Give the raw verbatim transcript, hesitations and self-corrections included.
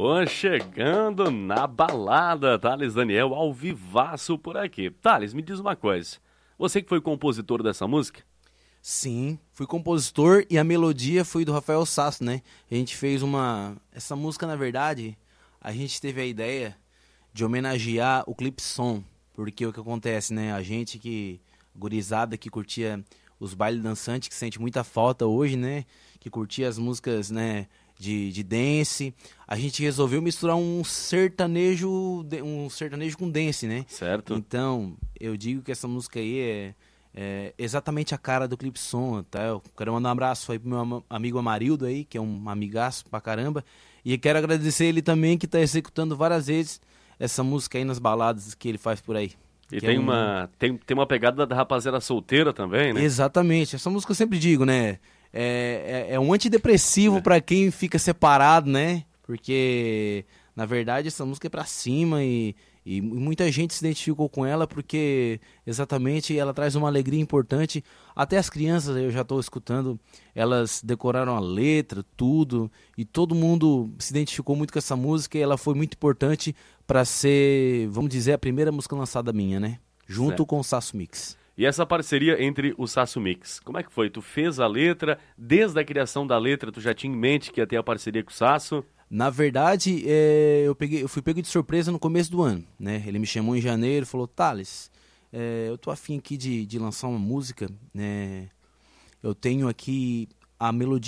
Tô chegando na balada, Thales Daniel, ao vivaço por aqui. Thales, me diz uma coisa, você que foi compositor dessa música? Sim, fui compositor e a melodia foi do Rafael Sasso, né? A gente fez uma... Essa música, na verdade, a gente teve a ideia de homenagear o Clipsom, porque o que acontece, né? A gente que, gurizada que curtia os bailes dançantes, que sente muita falta hoje, né? Que curtia as músicas, né? De, de dance, a gente resolveu misturar um sertanejo, um sertanejo com dance, né? Certo. Então, eu digo que essa música aí é, é exatamente a cara do Clipsom, tá? Eu quero mandar um abraço aí pro meu amigo Amarildo aí, que é um amigaço pra caramba, e quero agradecer ele também, que tá executando várias vezes essa música aí nas baladas que ele faz por aí. E tem, é um... uma, tem, tem uma pegada da rapaziada solteira também, né? Exatamente, essa música eu sempre digo, né? É, é, é um antidepressivo é. Pra quem fica separado, né? Porque, na verdade, essa música é pra cima e, e muita gente se identificou com ela porque, exatamente, ela traz uma alegria importante. Até as crianças, eu já estou escutando, elas decoraram a letra, tudo, e todo mundo se identificou muito com essa música e ela foi muito importante para ser, vamos dizer, a primeira música lançada minha, né? Junto certo. Com o Sasso Mix. E essa parceria entre o Sasso Mix, como é que foi? Tu fez a letra, desde a criação da letra tu já tinha em mente que ia ter a parceria com o Sasso? Na verdade, é, eu, peguei, eu fui pego de surpresa no começo do ano, né? Ele me chamou em janeiro e falou, Thales, é, eu tô afim aqui de, de lançar uma música, né? Eu tenho aqui a melodia